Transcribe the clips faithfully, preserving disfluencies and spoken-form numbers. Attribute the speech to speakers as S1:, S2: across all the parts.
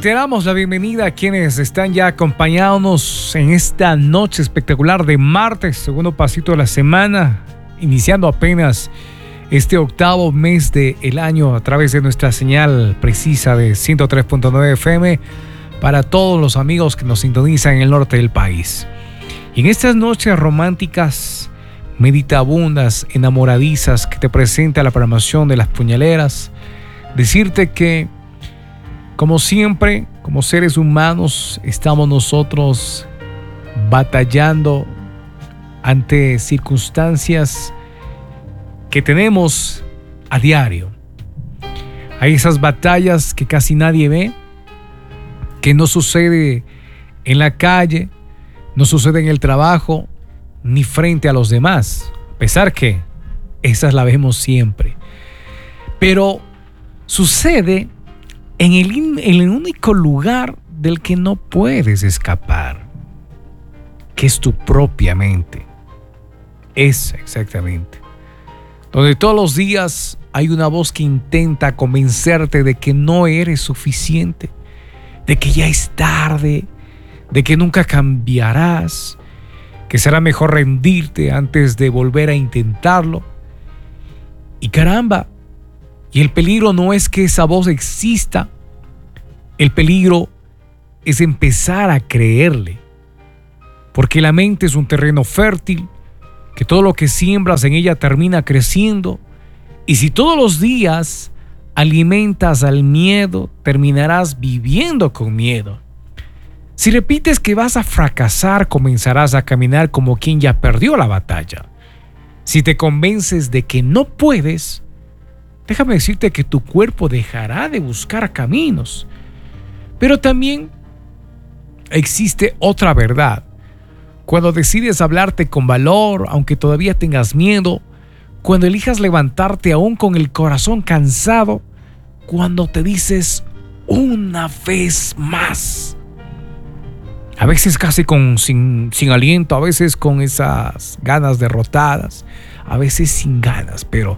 S1: Reiteramos la bienvenida a quienes están ya acompañándonos en esta noche espectacular de martes, segundo pasito de la semana, iniciando apenas este octavo mes del año a través de nuestra señal precisa de ciento tres punto nueve F M para todos los amigos que nos sintonizan en el norte del país. Y en estas noches románticas, meditabundas, enamoradizas que te presenta la programación de Las Puñaleras, decirte que como siempre, como seres humanos, estamos nosotros batallando ante circunstancias que tenemos a diario. Hay esas batallas que casi nadie ve, que no sucede en la calle, no sucede en el trabajo, ni frente a los demás, a pesar que esas la vemos siempre. Pero sucede en el, en el único lugar del que no puedes escapar, que es tu propia mente. Es exactamente. Donde todos los días hay una voz que intenta convencerte de que no eres suficiente, de que ya es tarde, de que nunca cambiarás, que será mejor rendirte antes de volver a intentarlo. Y caramba, y el peligro no es que esa voz exista, el peligro es empezar a creerle, porque la mente es un terreno fértil, que todo lo que siembras en ella termina creciendo, y si todos los días alimentas al miedo, terminarás viviendo con miedo. Si repites que vas a fracasar, comenzarás a caminar como quien ya perdió la batalla. Si te convences de que no puedes, déjame decirte que tu cuerpo dejará de buscar caminos. Pero también existe otra verdad. Cuando decides hablarte con valor, aunque todavía tengas miedo, cuando elijas levantarte aún con el corazón cansado, cuando te dices una vez más, a veces casi con, sin, sin aliento, a veces con esas ganas derrotadas, a veces sin ganas, pero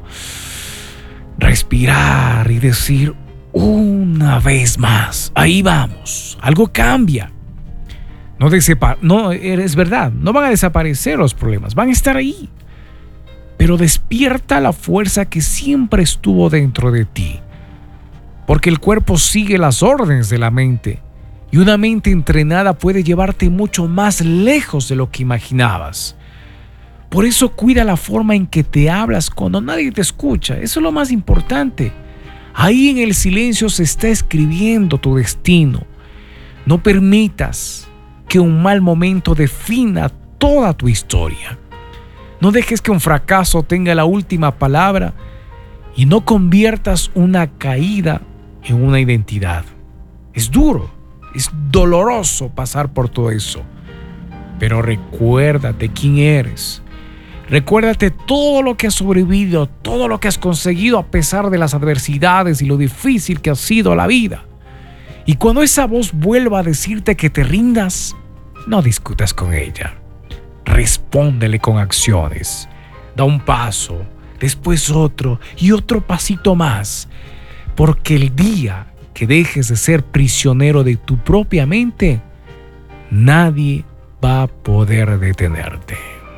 S1: respirar y decir una vez más, ahí vamos, algo cambia. No, desepa- no, es verdad, no van a desaparecer los problemas, van a estar ahí. Pero despierta la fuerza que siempre estuvo dentro de ti. Porque el cuerpo sigue las órdenes de la mente. Y una mente entrenada puede llevarte mucho más lejos de lo que imaginabas. Por eso cuida la forma en que te hablas cuando nadie te escucha. Eso es lo más importante. Ahí en el silencio se está escribiendo tu destino. No permitas que un mal momento defina toda tu historia. No dejes que un fracaso tenga la última palabra y no conviertas una caída en una identidad. Es duro, es doloroso pasar por todo eso, pero recuérdate quién eres. Recuérdate todo lo que has sobrevivido, todo lo que has conseguido a pesar de las adversidades y lo difícil que ha sido la vida. Y cuando esa voz vuelva a decirte que te rindas, no discutas con ella. Respóndele con acciones. Da un paso, después otro y otro pasito más. Porque el día que dejes de ser prisionero de tu propia mente, nadie va a poder detenerte.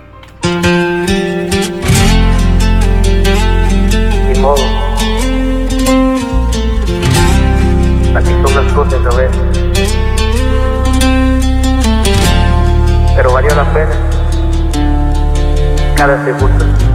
S2: Ni modo. Así son las cosas a veces. Pero valió la pena cada segundo.